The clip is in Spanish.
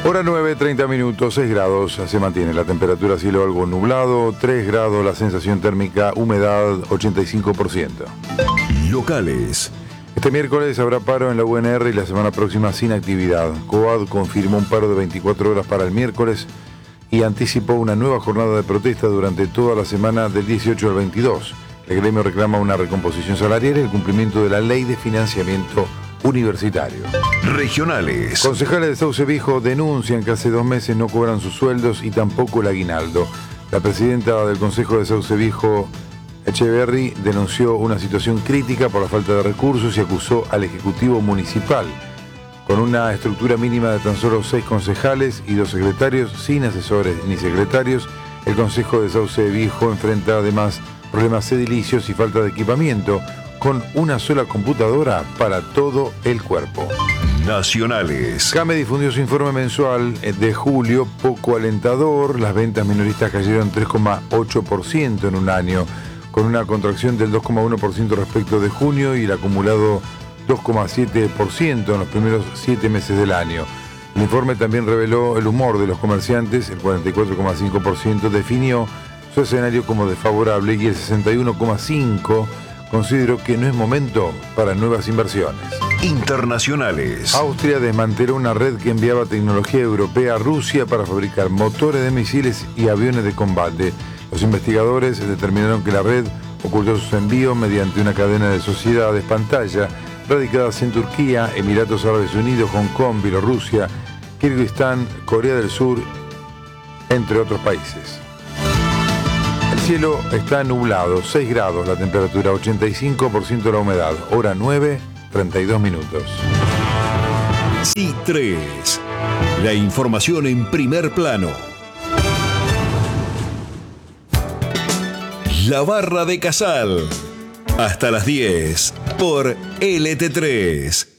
Hora 9, 30 minutos, 6 grados, se mantiene la temperatura, cielo algo nublado, 3 grados la sensación térmica, humedad 85%. Locales. Este miércoles habrá paro en la UNR y la semana próxima sin actividad. COAD confirmó un paro de 24 horas para el miércoles y anticipó una nueva jornada de protesta durante toda la semana del 18 al 22. El gremio reclama una recomposición salarial y el cumplimiento de la ley de financiamiento universitario. Regionales. Concejales de Sauce Viejo denuncian que hace 2 meses no cobran sus sueldos y tampoco el aguinaldo. La presidenta del Consejo de Sauce Viejo, Echeverry, denunció una situación crítica por la falta de recursos y acusó al Ejecutivo Municipal. Con una estructura mínima de tan solo 6 concejales y 2 secretarios, sin asesores ni secretarios, el Consejo de Sauce Viejo enfrenta además problemas edilicios y falta de equipamiento, con una sola computadora para todo el cuerpo. Nacionales. CAME difundió su informe mensual de julio, poco alentador. Las ventas minoristas cayeron 3,8% en un año, con una contracción del 2,1% respecto de junio y el acumulado 2,7% en los primeros 7 meses del año. El informe también reveló el humor de los comerciantes. El 44,5% definió su escenario como desfavorable y el 61,5% considero que no es momento para nuevas inversiones. Internacionales. Austria desmanteló una red que enviaba tecnología europea a Rusia para fabricar motores de misiles y aviones de combate. Los investigadores determinaron que la red ocultó sus envíos mediante una cadena de sociedades pantalla radicadas en Turquía, Emiratos Árabes Unidos, Hong Kong, Bielorrusia, Kirguistán, Corea del Sur, entre otros países. El cielo está nublado, 6 grados la temperatura, 85% la humedad. Hora 9, 32 minutos. C3. La información en primer plano. La Barra de Casal. Hasta las 10 por LT3.